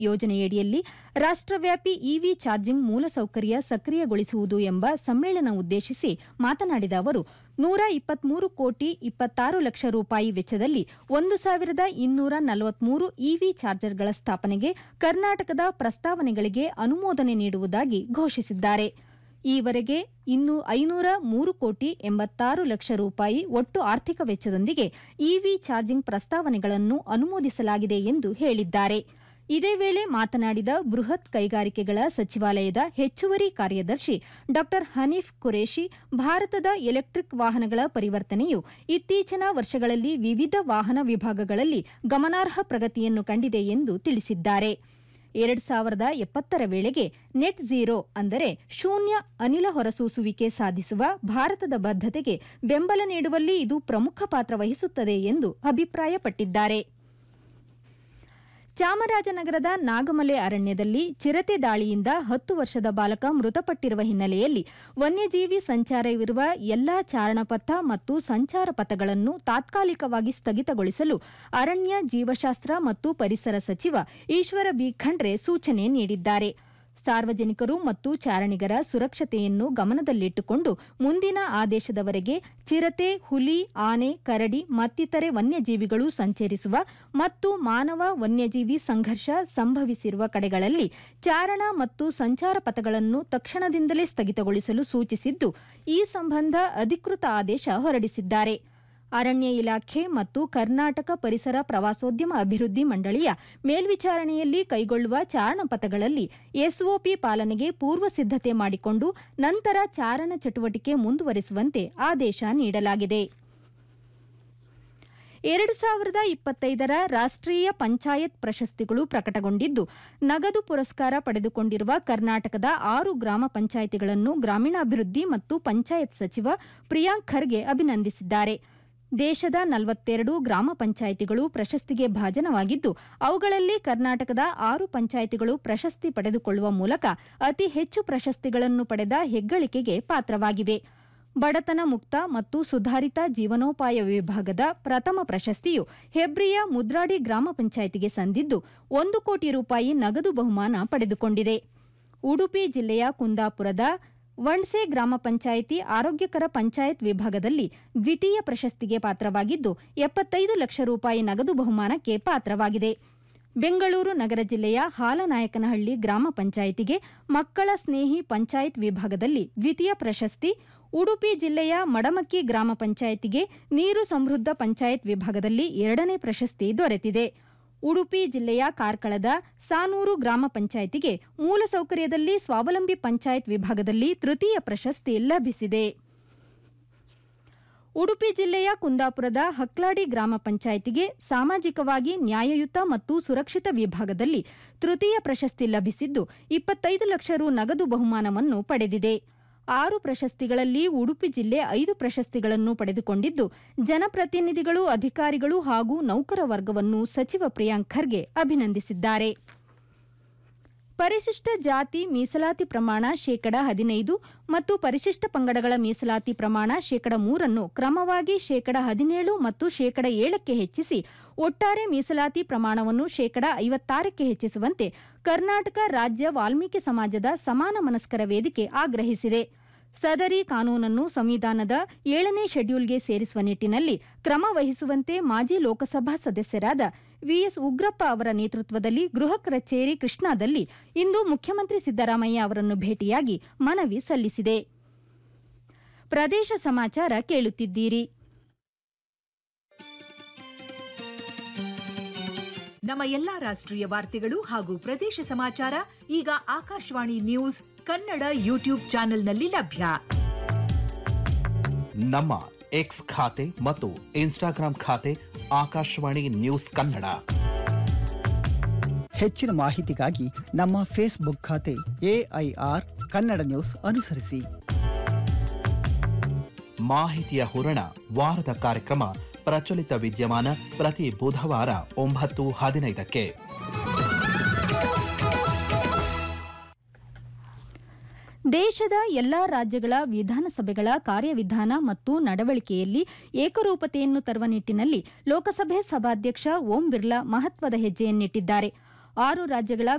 ಯೋಜನೆಯಡಿಯಲ್ಲಿ ರಾಷ್ಟ್ರವ್ಯಾಪಿ EV charging ಮೂಲಸೌಕರ್ಯ ಸಕ್ರಿಯಗೊಳಿಸುವುದು ಎಂಬ ಸಮ್ಮೇಳನ ಉದ್ದೇಶಿಸಿ ಮಾತನಾಡಿದ ಅವರು 123 ಕೋಟಿ 26 ಲಕ್ಷ ರೂಪಾಯಿ ವೆಚ್ಚದಲ್ಲಿ 1243 ಇವಿ ಚಾರ್ಜರ್ಗಳ ಸ್ಥಾಪನೆಗೆ ಕರ್ನಾಟಕದ ಪ್ರಸ್ತಾವನೆಗಳಿಗೆ ಅನುಮೋದನೆ ನೀಡುವುದಾಗಿ ಘೋಷಿಸಿದ್ದಾರೆ. ಈವರೆಗೆ ಇನ್ನೂ 503 ಕೋಟಿ 86 ಲಕ್ಷ ರೂಪಾಯಿ ಒಟ್ಟು ಆರ್ಥಿಕ ವೆಚ್ಚದೊಂದಿಗೆ ಇವಿ ಚಾರ್ಜಿಂಗ್ ಪ್ರಸ್ತಾವನೆಗಳನ್ನು ಅನುಮೋದಿಸಲಾಗಿದೆ ಎಂದು ಹೇಳಿದ್ದಾರೆ. ಇದೇ ವೇಳೆ ಮಾತನಾಡಿದ ಬೃಹತ್ ಕೈಗಾರಿಕೆಗಳ ಸಚಿವಾಲಯದ ಹೆಚ್ಚುವರಿ ಕಾರ್ಯದರ್ಶಿ ಡಾ ಹನೀಫ್ ಖುರೇಶಿ, ಭಾರತದ ಎಲೆಕ್ಟ್ರಿಕ್ ವಾಹನಗಳ ಪರಿವರ್ತನೆಯು ಇತ್ತೀಚಿನ ವರ್ಷಗಳಲ್ಲಿ ವಿವಿಧ ವಾಹನ ವಿಭಾಗಗಳಲ್ಲಿ ಗಮನಾರ್ಹ ಪ್ರಗತಿಯನ್ನು ಕಂಡಿದೆ ಎಂದು ತಿಳಿಸಿದ್ದಾರೆ. 2070ರ ವೇಳೆಗೆ ನೆಟ್ ಝೀರೋ ಅಂದರೆ ಶೂನ್ಯ ಅನಿಲ ಹೊರಸೂಸುವಿಕೆ ಸಾಧಿಸುವ ಭಾರತದ ಬದ್ಧತೆಗೆ ಬೆಂಬಲ ನೀಡುವಲ್ಲಿ ಇದು ಪ್ರಮುಖ ಪಾತ್ರ ವಹಿಸುತ್ತದೆ ಎಂದು ಅಭಿಪ್ರಾಯಪಟ್ಟಿದ್ದಾರೆ. ಚಾಮರಾಜನಗರದ ನಾಗಮಲೆ ಅರಣ್ಯದಲ್ಲಿ ಚಿರತೆ ದಾಳಿಯಿಂದ 10 ವರ್ಷದ ಬಾಲಕ ಮೃತಪಟ್ಟಿರುವ ಹಿನ್ನೆಲೆಯಲ್ಲಿ ವನ್ಯಜೀವಿ ಸಂಚಾರವಿರುವ ಎಲ್ಲಾ ಚಾರಣಪಥ ಮತ್ತು ಸಂಚಾರ ಪಥಗಳನ್ನು ತಾತ್ಕಾಲಿಕವಾಗಿ ಸ್ಥಗಿತಗೊಳಿಸಲು ಅರಣ್ಯ, ಜೀವಶಾಸ್ತ್ರ ಮತ್ತು ಪರಿಸರ ಸಚಿವ ಈಶ್ವರ ಬಿ ಖಂಡ್ರೆ ಸೂಚನೆ ನೀಡಿದ್ದಾರೆ. ಸಾರ್ವಜನಿಕರು ಮತ್ತು ಚಾರಣಿಗರ ಸುರಕ್ಷತೆಯನ್ನು ಗಮನದಲ್ಲಿಟ್ಟುಕೊಂಡು ಮುಂದಿನ ಆದೇಶದವರೆಗೆ ಚಿರತೆ, ಹುಲಿ, ಆನೆ, ಕರಡಿ ಮತ್ತಿತರೆ ವನ್ಯಜೀವಿಗಳು ಸಂಚರಿಸುವ ಮತ್ತು ಮಾನವ ವನ್ಯಜೀವಿ ಸಂಘರ್ಷ ಸಂಭವಿಸಿರುವ ಕಡೆಗಳಲ್ಲಿ ಚಾರಣ ಮತ್ತು ಸಂಚಾರ ಪಥಗಳನ್ನು ತಕ್ಷಣದಿಂದಲೇ ಸ್ಥಗಿತಗೊಳಿಸಲು ಸೂಚಿಸಿದ್ದು, ಈ ಸಂಬಂಧ ಅಧಿಕೃತ ಆದೇಶ ಹೊರಡಿಸಿದ್ದಾರೆ. ಅರಣ್ಯ ಇಲಾಖೆ ಮತ್ತು ಕರ್ನಾಟಕ ಪರಿಸರ ಪ್ರವಾಸೋದ್ಯಮ ಅಭಿವೃದ್ಧಿ ಮಂಡಳಿಯ ಮೇಲ್ವಿಚಾರಣೆಯಲ್ಲಿ ಕೈಗೊಳ್ಳುವ ಚಾರಣ ಪಥಗಳಲ್ಲಿ ಎಸ್ಒಪಿ ಪಾಲನೆಗೆ ಪೂರ್ವ ಸಿದ್ಧತೆ ಮಾಡಿಕೊಂಡು ನಂತರ ಚಾರಣ ಚಟುವಟಿಕೆ ಮುಂದುವರಿಸುವಂತೆ ಆದೇಶ ನೀಡಲಾಗಿದೆ. 2025ರ ರಾಷ್ಟ್ರೀಯ ಪಂಚಾಯತ್ ಪ್ರಶಸ್ತಿಗಳು ಪ್ರಕಟಗೊಂಡಿದ್ದು, ನಗದು ಪುರಸ್ಕಾರ ಪಡೆದುಕೊಂಡಿರುವ ಕರ್ನಾಟಕದ 6 ಗ್ರಾಮ ಪಂಚಾಯಿತಿಗಳನ್ನು ಗ್ರಾಮೀಣಾಭಿವೃದ್ಧಿ ಮತ್ತು ಪಂಚಾಯತ್ ಸಚಿವ ಪ್ರಿಯಾಂಕ್ ಖರ್ಗೆ ಅಭಿನಂದಿಸಿದ್ದಾರೆ. ದೇಶದ 42 ಗ್ರಾಮ ಪಂಚಾಯಿತಿಗಳು ಪ್ರಶಸ್ತಿಗೆ ಭಾಜನವಾಗಿದ್ದು, ಅವುಗಳಲ್ಲಿ ಕರ್ನಾಟಕದ 6 ಪಂಚಾಯಿತಿಗಳು ಪ್ರಶಸ್ತಿ ಪಡೆದುಕೊಳ್ಳುವ ಮೂಲಕ ಅತಿ ಹೆಚ್ಚು ಪ್ರಶಸ್ತಿಗಳನ್ನು ಪಡೆದ ಹೆಗ್ಗಳಿಕೆಗೆ ಪಾತ್ರವಾಗಿವೆ. ಬಡತನ ಮುಕ್ತ ಮತ್ತು ಸುಧಾರಿತ ಜೀವನೋಪಾಯ ವಿಭಾಗದ ಪ್ರಥಮ ಪ್ರಶಸ್ತಿಯು ಹೆಬ್ರಿಯ ಮುದ್ರಾಡಿ ಗ್ರಾಮ ಪಂಚಾಯಿತಿಗೆ ಸಂದಿದ್ದು, 1 ಕೋಟಿ ರೂಪಾಯಿ ನಗದು ಬಹುಮಾನ ಪಡೆದುಕೊಂಡಿದೆ. ಉಡುಪಿ ಜಿಲ್ಲೆಯ ಕುಂದಾಪುರದ ವಣ್ಸೆ ಗ್ರಾಮ ಪಂಚಾಯಿತಿ ಆರೋಗ್ಯಕರ ಪಂಚಾಯತ್ ವಿಭಾಗದಲ್ಲಿ ದ್ವಿತೀಯ ಪ್ರಶಸ್ತಿಗೆ ಪಾತ್ರವಾಗಿದ್ದು, 75 ಲಕ್ಷ ರೂಪಾಯಿ ನಗದು ಬಹುಮಾನಕ್ಕೆ ಪಾತ್ರವಾಗಿದೆ. ಬೆಂಗಳೂರು ನಗರ ಜಿಲ್ಲೆಯ ಹಾಲನಾಯಕನಹಳ್ಳಿ ಗ್ರಾಮ ಪಂಚಾಯಿತಿಗೆ ಮಕ್ಕಳ ಸ್ನೇಹಿ ಪಂಚಾಯತ್ ವಿಭಾಗದಲ್ಲಿ ದ್ವಿತೀಯ ಪ್ರಶಸ್ತಿ, ಉಡುಪಿ ಜಿಲ್ಲೆಯ ಮಡಮಕ್ಕಿ ಗ್ರಾಮ ಪಂಚಾಯಿತಿಗೆ ನೀರು ಸಮೃದ್ಧ ಪಂಚಾಯತ್ ವಿಭಾಗದಲ್ಲಿ 2ನೇ ಪ್ರಶಸ್ತಿ ದೊರೆತಿದೆ. ಉಡುಪಿ ಜಿಲ್ಲೆಯ ಕಾರ್ಕಳದ ಸಾನೂರು ಗ್ರಾಮ ಪಂಚಾಯಿತಿಗೆ ಮೂಲಸೌಕರ್ಯದಲ್ಲಿ ಸ್ವಾವಲಂಬಿ ಪಂಚಾಯತ್ ವಿಭಾಗದಲ್ಲಿ ತೃತೀಯ ಪ್ರಶಸ್ತಿ ಲಭಿಸಿದೆ. ಉಡುಪಿ ಜಿಲ್ಲೆಯ ಕುಂದಾಪುರದ ಹಕ್ಲಾಡಿ ಗ್ರಾಮ ಪಂಚಾಯಿತಿಗೆ ಸಾಮಾಜಿಕವಾಗಿ ನ್ಯಾಯಯುತ ಮತ್ತು ಸುರಕ್ಷಿತ ವಿಭಾಗದಲ್ಲಿ ತೃತೀಯ ಪ್ರಶಸ್ತಿ ಲಭಿಸಿದ್ದು, 25 ಲಕ್ಷ ರು ನಗದು ಬಹುಮಾನವನ್ನು ಪಡೆದಿದೆ. 6 ಪ್ರಶಸ್ತಿಗಳಲ್ಲಿ ಉಡುಪಿ ಜಿಲ್ಲೆ 5 ಪ್ರಶಸ್ತಿಗಳನ್ನು ಪಡೆದುಕೊಂಡಿದ್ದು, ಜನಪ್ರತಿನಿಧಿಗಳು, ಅಧಿಕಾರಿಗಳು ಹಾಗೂ ನೌಕರ ವರ್ಗವನ್ನು ಸಚಿವ ಪ್ರಿಯಾಂಕ್ ಖರ್ಗೆ ಅಭಿನಂದಿಸಿದ್ದಾರೆ. ಪರಿಶಿಷ್ಟ ಜಾತಿ ಮೀಸಲಾತಿ ಪ್ರಮಾಣ 15% ಮತ್ತು ಪರಿಶಿಷ್ಟ ಪಂಗಡಗಳ ಮೀಸಲಾತಿ ಪ್ರಮಾಣ 3% ಕ್ರಮವಾಗಿ 17% ಮತ್ತು 7% ಹೆಚ್ಚಿಸಿ ಒಟ್ಟಾರೆ ಮೀಸಲಾತಿ ಪ್ರಮಾಣವನ್ನು 56% ಹೆಚ್ಚಿಸುವಂತೆ ಕರ್ನಾಟಕ ರಾಜ್ಯ ವಾಲ್ಮೀಕಿ ಸಮಾಜದ ಸಮಾನ ಮನಸ್ಕರ ವೇದಿಕೆ ಆಗ್ರಹಿಸಿದೆ. ಸದರಿ ಕಾನೂನನ್ನು ಸಂವಿಧಾನದ 7ನೇ ಶೆಡ್ಯೂಲ್ಗೆ ಸೇರಿಸುವ ನಿಟ್ಟಿನಲ್ಲಿ ಕ್ರಮ ವಹಿಸುವಂತೆ ಮಾಜಿ ಲೋಕಸಭಾ ಸದಸ್ಯರಾದ ವಿಎಸ್ ಉಗ್ರಪ್ಪ ಅವರ ನೇತೃತ್ವದಲ್ಲಿ ಗೃಹ ಕಚೇರಿ ಕೃಷ್ಣಾದಲ್ಲಿ ಇಂದು ಮುಖ್ಯಮಂತ್ರಿ ಸಿದ್ದರಾಮಯ್ಯ ಅವರನ್ನು ಭೇಟಿಯಾಗಿ ಮನವಿ ಸಲ್ಲಿಸಿದೆ. ಪ್ರದೇಶ ಸಮಾಚಾರ ಕೇಳುತ್ತಿದ್ದೀರಿ. ನಮ್ಮ ಎಲ್ಲಾ ರಾಷ್ಟ್ರೀಯ ವಾರ್ತೆಗಳು ಹಾಗೂ ಪ್ರದೇಶ ಸಮಾಚಾರ ಈಗ ಆಕಾಶವಾಣಿ ನ್ಯೂಸ್ ಕನ್ನಡ ಯೂಟ್ಯೂಬ್ ಚಾನೆಲ್ನಲ್ಲಿ ಲಭ್ಯ. ನಮ್ಮ ಎಕ್ಸ್ ಖಾತೆ ಮತ್ತು ಇನ್ಸ್ಟಾಗ್ರಾಂ ಖಾತೆ ಆಕಾಶವಾಣಿ ನ್ಯೂಸ್ ಕನ್ನಡ. ಹೆಚ್ಚಿನ ಮಾಹಿತಿಗಾಗಿ ನಮ್ಮ ಫೇಸ್ಬುಕ್ ಖಾತೆ AIR ಕನ್ನಡ ನ್ಯೂಸ್ ಅನುಸರಿಸಿ. ಮಾಹಿತಿಯ ಹೂರಣ ವಾರದ ಕಾರ್ಯಕ್ರಮ ಪ್ರಚಲಿತ ವಿದ್ಯಮಾನ ಪ್ರತಿ ಬುಧವಾರ 9:15ಕ್ಕೆ. ದೇಶದ ಎಲ್ಲಾ ರಾಜ್ಯಗಳ ವಿಧಾನಸಭೆಗಳ ಕಾರ್ಯವಿಧಾನ ಮತ್ತು ನಡವಳಿಕೆಯಲ್ಲಿ ಏಕರೂಪತೆಯನ್ನು ತರುವ ನಿಟ್ಟಿನಲ್ಲಿ ಲೋಕಸಭೆ ಸಭಾಧ್ಯಕ್ಷ ಓಂ ಬಿರ್ಲಾ ಮಹತ್ವದ ಹೆಜ್ಜೆಯನ್ನಿಟ್ಟಿದ್ದಾರೆ. 6 ರಾಜ್ಯಗಳ